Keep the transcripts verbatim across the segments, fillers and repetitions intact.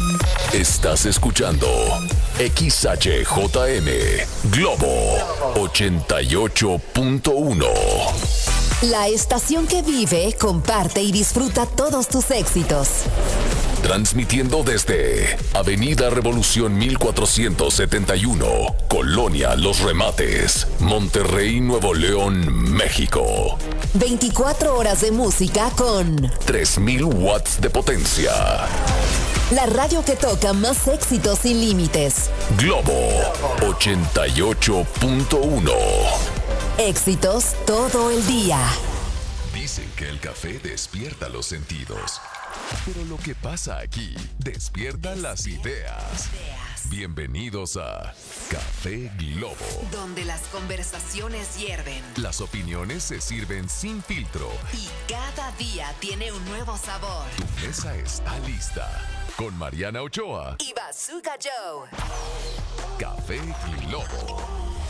Estás escuchando X H J M Globo ochenta y ocho punto uno. La estación que vive, comparte y disfruta todos tus éxitos. Transmitiendo desde Avenida Revolución mil cuatrocientos setenta y uno, Colonia Los Remates, Monterrey, Nuevo León, México. veinticuatro horas de música con tres mil watts de potencia. La radio que toca más éxitos sin límites. Globo ochenta y ocho punto uno. Éxitos todo el día. Dicen que el café despierta los sentidos, pero lo que pasa aquí despierta las ideas. Bienvenidos a Café Globo, donde las conversaciones hierven, las opiniones se sirven sin filtro y cada día tiene un nuevo sabor. Tu mesa está lista con Mariana Ochoa y Bazooka Joe. Café Globo.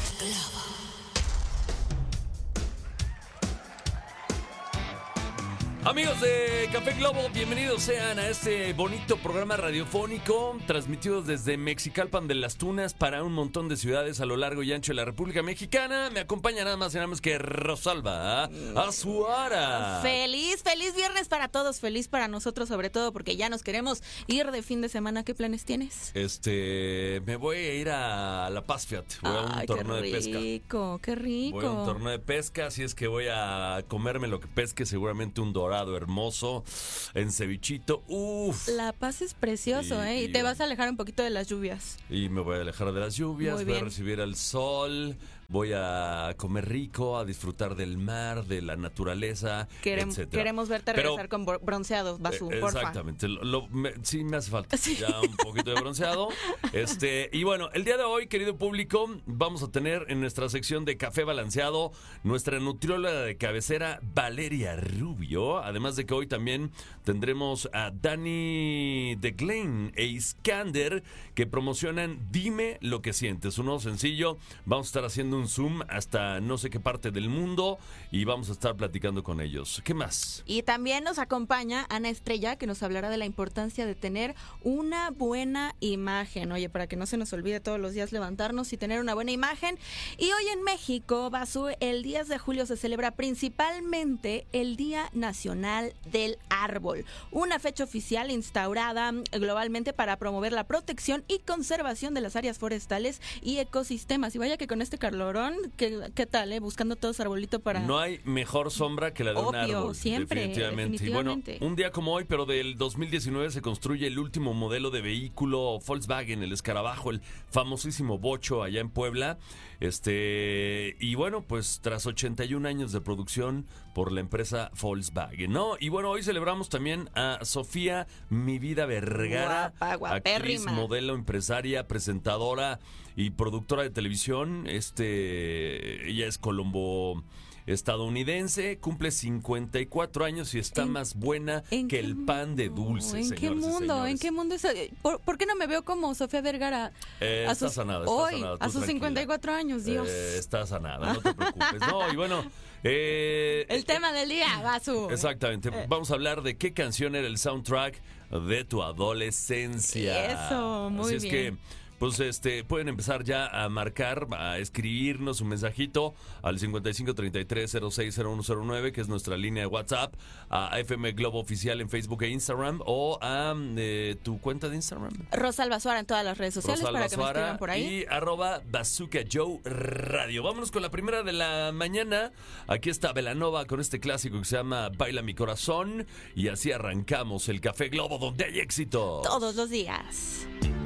Amigos de Café Globo, bienvenidos sean a este bonito programa radiofónico transmitido desde Mexicalpan de las Tunas para un montón de ciudades a lo largo y ancho de la República Mexicana. Me acompaña nada más y nada más que Rosalba Azuara. Feliz, feliz viernes para todos, feliz para nosotros sobre todo porque ya nos queremos ir de fin de semana. ¿Qué planes tienes? Este, me voy a ir a La Paz, fíjate. Voy a un Ay, torneo qué de pesca. rico, qué rico. Voy a un torneo de pesca, así es que voy a comerme lo que pesque, seguramente un dorado hermoso en cevichito. Uf. La Paz es precioso, Y- ¿eh? Y, y te bueno. vas a alejar un poquito de las lluvias. Y me voy a alejar de las lluvias, Muy voy a bien. recibir el sol, voy a comer rico, a disfrutar del mar, de la naturaleza, Querem- etcétera. queremos verte Pero- regresar con bro- bronceado, Bazú, Eh, porfa. Exactamente, lo- lo- me- sí me hace falta Sí. ya un poquito de bronceado. Este, y bueno, el día de hoy, querido público, vamos a tener en nuestra sección de Café Balanceado nuestra nutrióloga de cabecera, Valeria Rubio. Además de que hoy también tendremos a Dani de Glen e Iskander, que promocionan Dime lo que sientes, un nuevo sencillo. Vamos a estar haciendo un Zoom hasta no sé qué parte del mundo y vamos a estar platicando con ellos. ¿Qué más? Y también nos acompaña Ana Estrella, que nos hablará de la importancia de tener una buena imagen. Oye, para que no se nos olvide todos los días levantarnos y tener una buena imagen. Y hoy en México, Bazú, el diez de julio se celebra principalmente el Día Nacional del Árbol, una fecha oficial instaurada globalmente para promover la protección y conservación de las áreas forestales y ecosistemas. Y vaya que con este calorón, ¿qué, qué tal, eh? Buscando todos arbolito para... No hay mejor sombra que la de un Obvio, árbol. siempre, definitivamente. definitivamente. Y bueno, un día como hoy, pero del dos mil diecinueve, se construye el último modelo de vehículo Volkswagen, el Escarabajo, el famosísimo Bocho allá en Puebla. Este, y bueno, pues tras ochenta y un años de producción por la empresa Volkswagen, ¿no? Y bueno, hoy celebramos también a Sofía Mi Vida Vergara, Guapa, actriz, guapérrima. modelo, empresaria, presentadora y productora de televisión. Este, ella es colombo estadounidense, cumple cincuenta y cuatro años y está ¿En- más buena ¿En que qué el pan de mundo? dulce, ¿En señores qué y mundo? señores. ¿En qué mundo es? ¿Por, por qué no me veo como Sofía Vergara? Eh, a está sus- sanada, está hoy, sanada, tú a sus tranquila. cincuenta y cuatro años, Dios. Eh, está sanada, no te preocupes. No, y bueno, eh, El eh, tema del día, Bazú. Exactamente. Eh. Vamos a hablar de qué canción era el soundtrack de tu adolescencia. Eso, muy Así es bien. que, pues, este, pueden empezar ya a marcar, a escribirnos un mensajito al cincuenta y cinco treinta y tres cero seis cero uno cero nueve, que es nuestra línea de WhatsApp, a F M Globo Oficial en Facebook e Instagram, o a eh, tu cuenta de Instagram. Rosalba Suara en todas las redes sociales Rosalba para que me Suara escriban por ahí. y arroba Bazooka Joe Radio. Vámonos con la primera de la mañana. Aquí está Belanova con este clásico que se llama Baila mi corazón. Y así arrancamos el Café Globo, donde hay éxito. Todos los días.